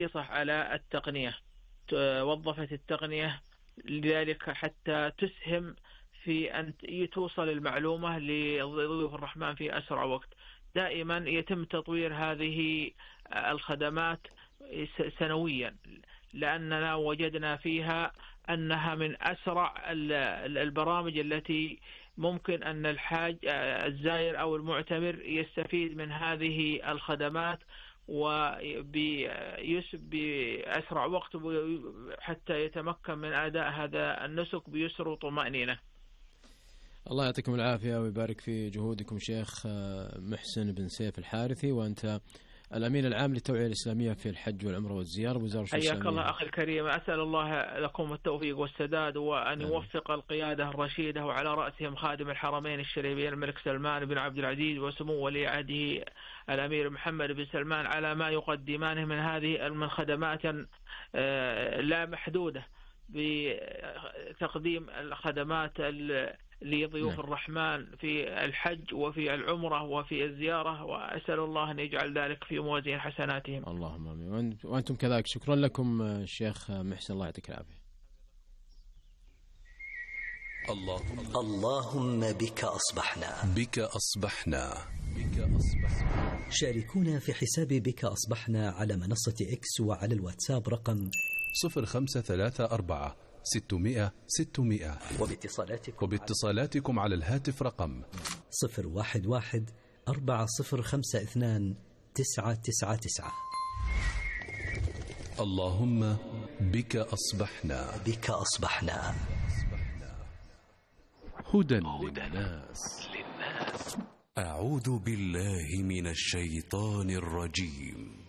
حريصة على التقنية، وظفت التقنية لذلك حتى تسهم في أن توصل المعلومة لضيوف الرحمن في أسرع وقت. دائما يتم تطوير هذه الخدمات سنويا، لأننا وجدنا فيها أنها من أسرع البرامج التي ممكن أن الحاج الزائر أو المعتمر يستفيد من هذه الخدمات وبأسرع وقت حتى يتمكن من أداء هذا النسك بيسر وطمأنينة. الله يعطيكم العافية ويبارك في جهودكم شيخ محسن بن سيف الحارثي، وأنت الأمين العام للتوعية الإسلامية في الحج والعمرة والزيارة بوزارة الشؤون الإسلامية. حياك الله أخي الكريم، أسأل الله لكم التوفيق والسداد، وأن يوفق القيادة الرشيدة وعلى رأسهم خادم الحرمين الشريفين الملك سلمان بن عبد العزيز وسمو ولي عهده الأمير محمد بن سلمان على ما يقدمانه من هذه من خدمات لا محدودة بتقديم الخدمات لضيوف الرحمن في الحج وفي العمرة وفي الزيارة، وأسأل الله أن يجعل ذلك في موازين حسناتهم. اللهم آمين. وأنتم كذلك. شكرا لكم الشيخ محسن، الله يعطيك العافية. اللهم بك أصبحنا. بك أصبحنا. شاركونا في حساب بك أصبحنا على منصة إكس وعلى الواتساب رقم 0534 600 600، وباتصالاتكم على الهاتف رقم 011 4052 999. اللهم بك أصبحنا. بك أصبحنا. هدى للناس. أعوذ بالله من الشيطان الرجيم.